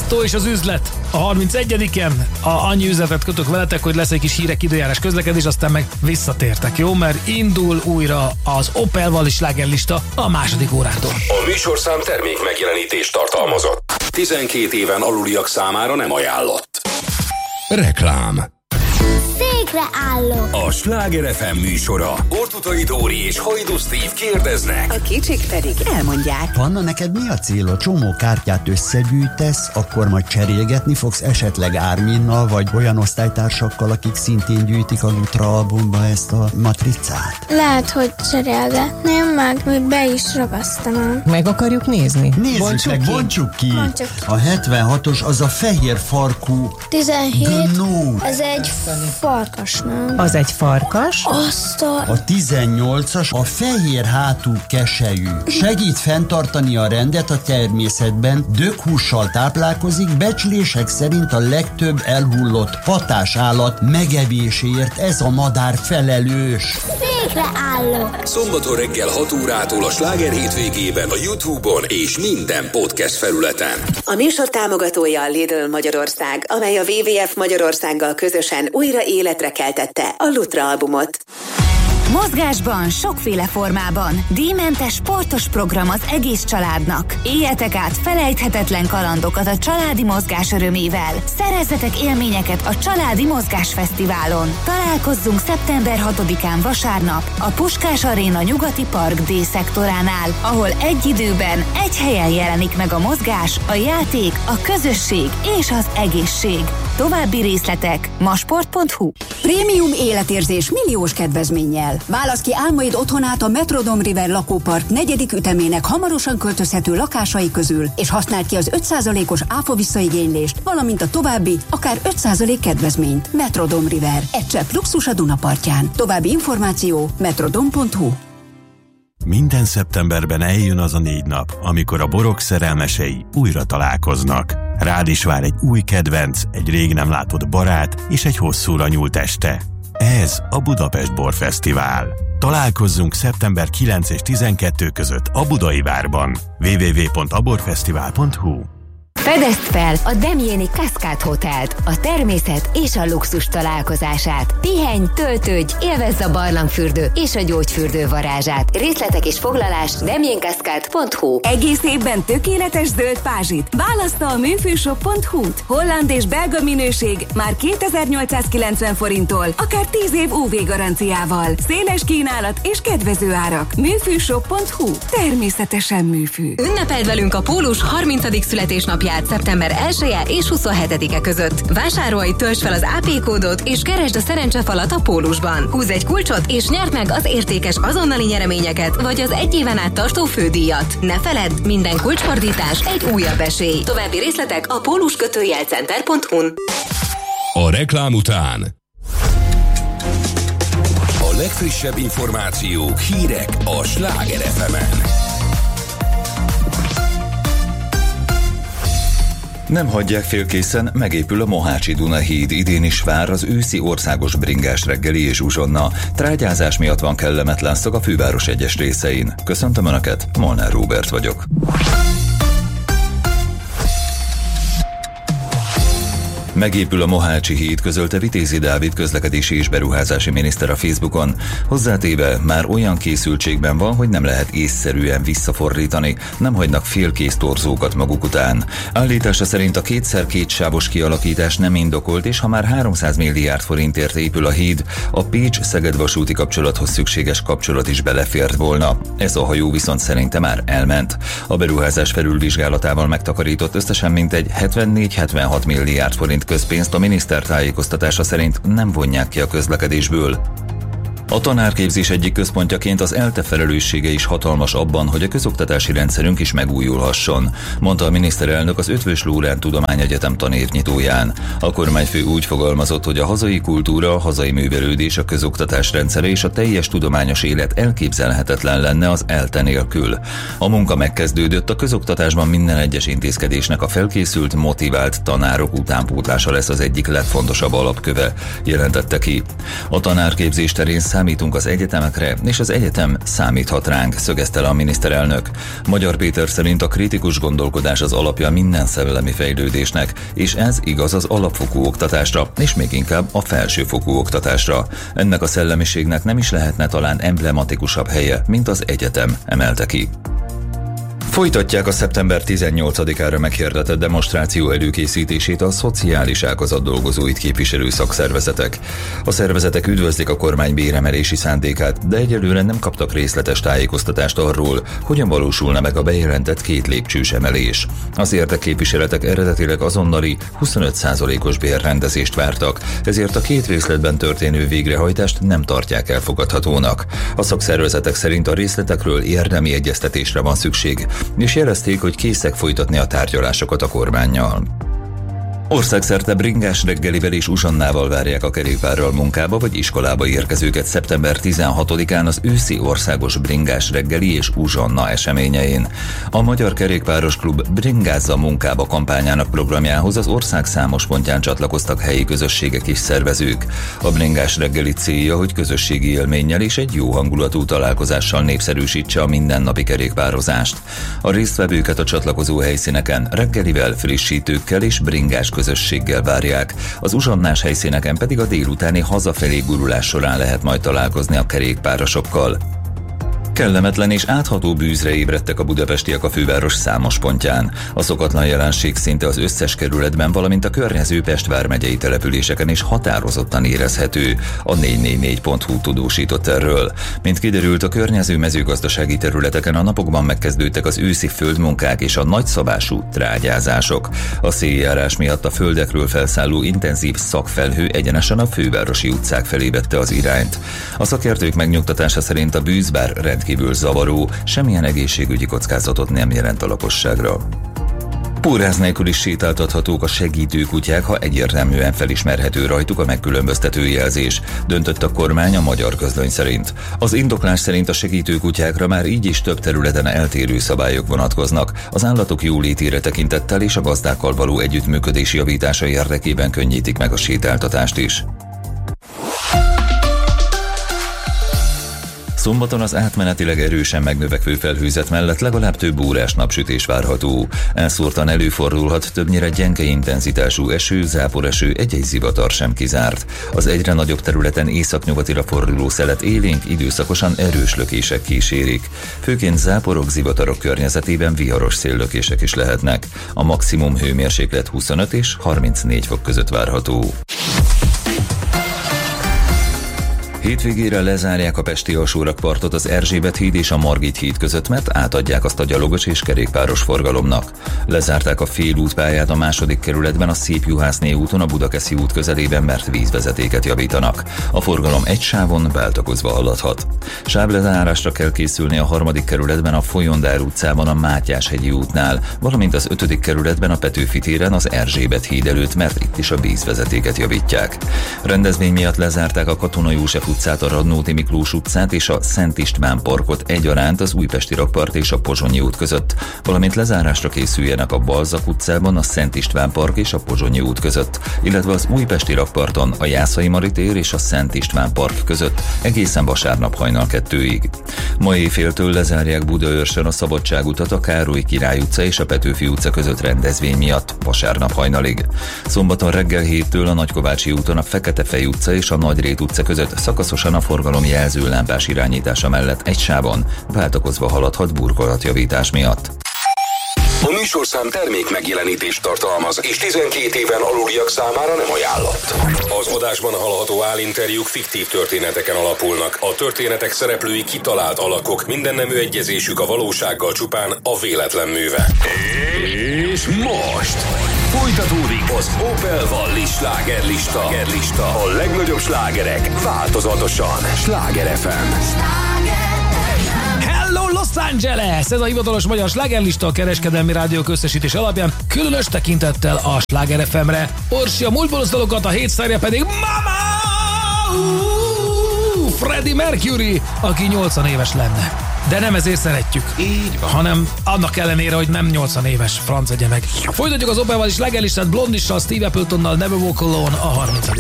Tiesto és az üzlet. A 31-en annyi üzletet kötök veletek, hogy lesz egy kis hírek, időjárás, közlekedés, aztán meg visszatértek, jó? Mert indul újra az Opel-Wallis slágerlista a második órától. A műsorszám termék megjelenítést tartalmazott. 12 éven aluliak számára nem ajánlott. Reklám. Székre állok. A Sláger FM műsora. Ortutai Dóri és Hajdú Steve kérdeznek. A kicsik pedig elmondják. Panna, neked mi a célod? Csomó kártyát összegyűjtesz, akkor majd cserélgetni fogsz esetleg Árminnal, vagy olyan osztálytársakkal, akik szintén gyűjtik a Lutra albumba ezt a matricát? Lehet, hogy cserélgetném, meg még be is ragasztanám. Meg akarjuk nézni? Bontsuk ki. A 76-os az a fehér farkú 17. Gnó. Ez egy farkas, nem? Az egy farkas. A 18-as a fehér hátú keselyű. Segít fenntartani a rendet a természetben, döghússal táplálkozik, becslések szerint a legtöbb elhullott hatásállat megevéséért ez a madár felelős. Székre állok. Szombaton reggel 6 órától a Sláger hétvégében a YouTube-on és minden podcast felületen. A műsor támogatója a Lidl Magyarország, amely a WWF Magyarországgal közösen újra életre keltette a Lutra albumot. Mozgásban, sokféle formában. Díjmentes sportos program az egész családnak. Éljetek át felejthetetlen kalandokat a családi mozgás örömével. Szerezzetek élményeket a Családi Mozgásfesztiválon. Találkozzunk szeptember 6-án vasárnap a Puskás Aréna nyugati park D-szektoránál, ahol egy időben, egy helyen jelenik meg a mozgás, a játék, a közösség és az egészség. További részletek masport.hu. Prémium életérzés milliós kedvezménnyel. Válasz ki álmaid otthonát a Metrodome River lakópark 4. ütemének hamarosan költözhető lakásai közül, és használd ki az 5%-os áfa visszaigénylést, valamint a további, akár 5% kedvezményt. Metrodome River. Egy csepp luxus a Dunapartján. További információ metrodome.hu. Minden szeptemberben eljön az a 4 nap, amikor a borok szerelmesei újra találkoznak. Rád is vár egy új kedvenc, egy rég nem látott barát és egy hosszúra nyúlt este. Ez a Budapest Borfesztivál. Találkozzunk szeptember 9 és 12 között a Budai Várban. www.aborfesztivál.hu. Fedezd fel a Demjéni Cascade Hotelt, a természet és a luxus találkozását. Pihenj, töltődj, élvezz a barlangfürdő és a gyógyfürdő varázsát. Részletek és foglalás demjéncascade.hu. Egész évben tökéletes zöld pázsit. Választa a műfűshop.hu-t. Holland és belga minőség már 2890 forinttól, akár 10 év UV garanciával. Széles kínálat és kedvező árak. Műfűshop.hu. Természetesen műfű. Ünnepeld velünk a Pólus 30. születésnapját szeptember 1-e és 27-e között. Vásárolj, töltsd fel az AP kódot és keresd a szerencsefalat a Pólusban. Húzz egy kulcsot és nyerd meg az értékes azonnali nyereményeket vagy az 1 éven át tartó fődíjat. Ne feledd, minden kulcsfordítás egy újabb esély. További részletek a pólus-center.hu-n. A reklám után a legfrissebb információk, hírek a Sláger FM-en. Nem hagyják félkészen, megépül a Mohácsi-Duna híd. Idén is vár az őszi országos bringás reggeli és uzsonna. Trágyázás miatt van kellemetlen szag a főváros egyes részein. Köszöntöm Önöket, Molnár Róbert vagyok. Megépül a Mohácsi híd, közölte Vitézi Dávid közlekedési és beruházási miniszter a Facebookon. Hozzátéve, már olyan készültségben van, hogy nem lehet észszerűen visszafordítani, nem hagynak félkész torzókat maguk után. Állítása szerint a 2x2 sávos kialakítás nem indokolt, és ha már 300 milliárd forintért épül a híd, a Pécs-Szeged vasúti kapcsolathoz szükséges kapcsolat is belefért volna. Ez a hajó viszont szerinte már elment. A beruházás felülvizsgálatával megtakarított összesen mintegy 74-76 milliárd forint közpénzt a miniszter tájékoztatása szerint nem vonják ki a közlekedésből. A tanárképzés egyik központjaként az ELTE felelőssége is hatalmas abban, hogy a közoktatási rendszerünk is megújulhasson, mondta a miniszterelnök az Eötvös Loránd Tudományegyetem tanévnyitóján. A kormányfő úgy fogalmazott, hogy a hazai kultúra, a hazai művelődés, a közoktatás rendszere és a teljes tudományos élet elképzelhetetlen lenne az ELTE nélkül. A munka megkezdődött, a közoktatásban minden egyes intézkedésnek a felkészült, motivált tanárok utánpótlása lesz az egyik legfontosabb alapköve, jelentette ki. A tanárképzés terén 100 számítunk az egyetemekre, és az egyetem számíthat ránk, szögezte le a miniszterelnök. Magyar Péter szerint a kritikus gondolkodás az alapja minden szellemi fejlődésnek, és ez igaz az alapfokú oktatásra, és még inkább a felsőfokú oktatásra. Ennek a szellemiségnek nem is lehetne talán emblematikusabb helye, mint az egyetem, emelte ki. Folytatják a szeptember 18-ára meghirdetett demonstráció előkészítését a szociális ágazat dolgozóit képviselő szakszervezetek. A szervezetek üdvözlik a kormány béremelési szándékát, de egyelőre nem kaptak részletes tájékoztatást arról, hogyan valósulna meg a bejelentett 2 lépcsős emelés. Az érdekképviseletek eredetileg azonnali 25%-os bérrendezést vártak, ezért a 2 részletben történő végrehajtást nem tartják elfogadhatónak. A szakszervezetek szerint a részletekről érdemi egyeztetésre van szükség, és jelezték, hogy készek folytatni a tárgyalásokat a kormánnyal. Országszerte bringás reggelivel és uzsonnával várják a kerékpárral munkába vagy iskolába érkezőket szeptember 16-án az őszi országos bringás reggeli és uzsonna eseményein. A Magyar Kerékpáros Klub Bringázza munkába kampányának programjához az ország számos pontján csatlakoztak helyi közösségek és szervezők. A bringás reggeli célja, hogy közösségi élménnyel és egy jó hangulatú találkozással népszerűsítse a mindennapi kerékpározást. A résztvevőket a csatlakozó helyszíneken reggelivel, frissítőkkel és bringás közösséggel várják, az uzsonnás helyszíneken pedig a délutáni hazafelé gurulás során lehet majd találkozni a kerékpárosokkal. Kellemetlen és átható bűzre ébredtek a budapestiek a főváros számos pontján. A szokatlan jelenség szinte az összes kerületben, valamint a környező Pest vármegyei településeken is határozottan érezhető. A 444.hu tudósított erről. Mint kiderült, a környező mezőgazdasági területeken a napokban megkezdődtek az őszi földmunkák és a nagyszabású trágyázások. A széljárás miatt a földekről felszálló intenzív szakfelhő egyenesen a fővárosi utcák felé vette az irányt. A szakértők megnyugtatása szerint a bűz bár rendkívül zavaró, semmilyen egészségügyi kockázatot nem jelent a lakosságra. Póráz nélkül is sétáltathatók a segítőkutyák, ha egyértelműen felismerhető rajtuk a megkülönböztető jelzés, döntött a kormány a Magyar Közlöny szerint. Az indoklás szerint a segítőkutyákra már így is több területen eltérő szabályok vonatkoznak, az állatok jólétére tekintettel és a gazdákkal való együttműködés javítása érdekében könnyítik meg a sétáltatást is. Szombaton az átmenetileg erősen megnövekvő felhőzet mellett legalább több órás napsütés várható. Elszórtan előfordulhat többnyire gyenge intenzitású eső, záporeső, egy-egy zivatar sem kizárt. Az egyre nagyobb területen északnyugatira forduló szelet élénk, időszakosan erős lökések kísérik. Főként záporok, zivatarok környezetében viharos széllökések is lehetnek. A maximum hőmérséklet 25 és 34 fok között várható. Hétvégére lezárják a pesti alsórakpartot az Erzsébet híd és a Margit híd között, mert átadják azt a gyalogos és kerékpáros forgalomnak. Lezárták a félútpályát a 2. kerületben a Szép Juhászné úton a Budakeszi út közelében, mert vízvezetéket javítanak. A forgalom egy sávon váltakozva haladhat. Sáblezárásra kell készülni a 3. kerületben a Folyondár utcában a Mátyás-hegyi útnál, valamint az 5. kerületben a Petőfi téren az Erzsébet híd előtt, mert itt is a vízvezetéket javítják. Rendezvény miatt lezárták a Katona József utcát, a Radnóti Miklós utcát és a Szent István parkot egyaránt az Újpesti rakpart és a Pozsonyi út között, valamint lezárásra készüljenek a Balzak utcában, a Szent István park és a Pozsonyi út között, illetve az Újpesti rakparton a Jászai Mari tér és a Szent István park között egészen vasárnap hajnal 2-ig. Ma éjféltől lezárják Budaörsön a Szabadságutat, a Károly Király utca és a Petőfi utca között rendezvény miatt vasárnap hajnalig. Szombaton reggel 7-től a Nagykovácsi úton a Fekete-Fej utca és a Nagyrét utca között szakaszosan a forgalom jelzőlámpás irányítása mellett egy sávon váltakozva haladhat burkolatjavítás miatt. A műsorszám termék megjelenítést tartalmaz, és 12 éven aluliak számára nem ajánlott. Az adásban hallható állinterjúk fiktív történeteken alapulnak. A történetek szereplői kitalált alakok, minden nemű egyezésük a valósággal csupán a véletlen műve. És most folytatódik az Opel Valli slágerlista. A legnagyobb slágerek változatosan. Sláger FM. Hello Los Angeles! Ez a hivatalos magyar slágerlista a Kereskedelmi Rádió összesítés alapján, különös tekintettel a Sláger FM-re. Orsi a múltból dalokat, a hétszárja pedig Mama! Freddie Mercury, aki 80 éves lenne. De nem ezért szeretjük. Így van. Hanem annak ellenére, hogy nem 80 éves, franc egye meg. Folytatjuk az Opel Valli slágerlistát Blondissal, Steve Appletonnal, Never Walk Alone a 30.